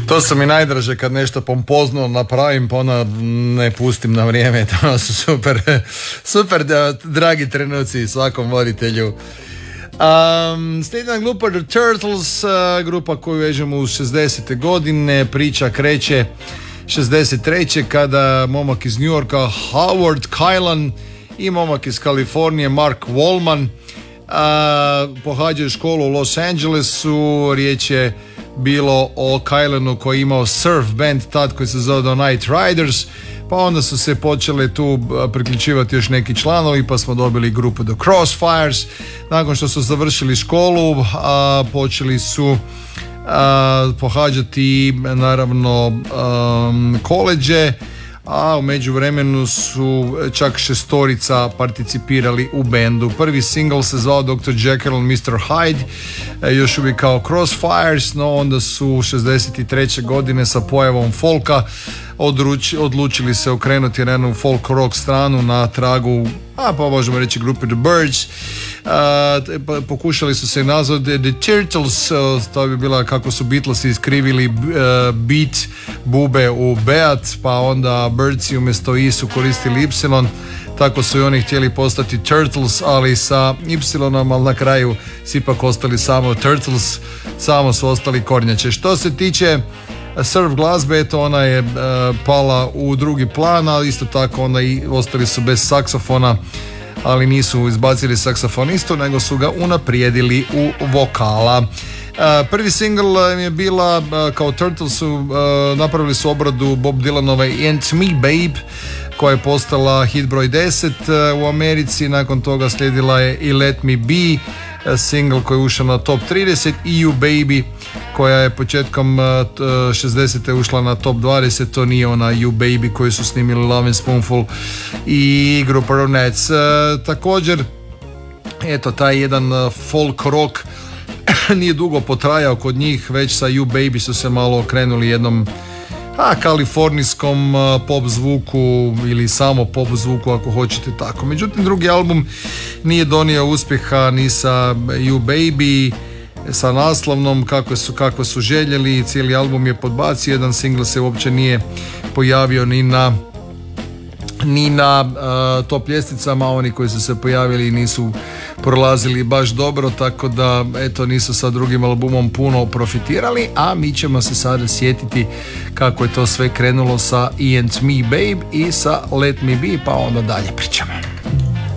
To su mi najdraže kad nešto pompozno napravim pa onda ne pustim na vrijeme. To su super dragi trenuci svakom voditelju. Sljedeća grupa The Turtles, grupa koju vežemo u 60. godine. Priča kreće 63. kada momak iz New Yorka Howard Kaylan i momak iz Kalifornije Mark Wallman pohađaju školu u Los Angelesu. Riječ je bilo o Kaylanu koji je imao surf band tad koji se zove The Night Riders, pa onda su se počeli tu priključivati još neki članovi pa smo dobili grupu The Crossfires. Nakon što su završili školu počeli su pohađati naravno koledže, a u međuvremenu su čak 6 participirali u bendu. Prvi single se zvao Dr. Jekyll and Mr. Hyde, još uvijek kao Crossfires, no onda su 63. godine sa pojavom folka odlučili se okrenuti na jednu folk rock stranu na tragu, pa možemo reći grupe The Byrds. Pokušali su se nazvati The Turtles, to bi bila kako su Beatlesi iskrivili beat bube u beat, pa onda Byrdsi umjesto i su koristili y, tako su i oni htjeli postati Turtles, ali sa y-om, ali na kraju si ipak ostali samo Turtles, samo su ostali kornjače. Što se tiče surf glazbe, eto ona je pala u drugi plan, ali isto tako onda i ostali su bez saksofona, ali nisu izbacili saksofonistu, nego su ga unaprijedili u vokala. Prvi single je bila kao Turtlesu, napravili su obradu Bob Dylanove And Me Babe, koja je postala hit broj 10 u Americi. Nakon toga slijedila je i Let Me Be, single koji je ušao na top 30, i You Baby koja je početkom 60. ušla na top 20. To nije ona You Baby koju su snimili Love and Spoonful i grupa Ronettes. Također, eto, taj jedan folk rock nije dugo potrajao kod njih, već sa You Baby su se malo okrenuli jednom kalifornijskom pop zvuku ili samo pop zvuku ako hoćete tako. Međutim, drugi album nije donio uspjeha ni sa You Baby, sa naslovnom kako su željeli. Cijeli album je podbacio, jedan single se uopće nije pojavio ni na top ljestvicama, oni koji su se pojavili nisu prolazili baš dobro, tako da eto, nisu sa drugim albumom puno profitirali, a mi ćemo se sada sjetiti kako je to sve krenulo sa And Me Babe i sa Let Me Be, pa onda dalje pričamo.